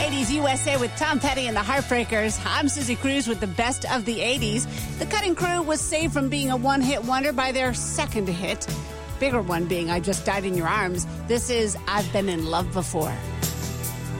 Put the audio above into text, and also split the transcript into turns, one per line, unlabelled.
80s USA with Tom Petty and the Heartbreakers. I'm Susie Cruz with the best of the 80s. The Cutting Crew was saved from being a one-hit wonder by their second hit. Bigger one being I Just Died in Your Arms. This is I've Been in Love Before.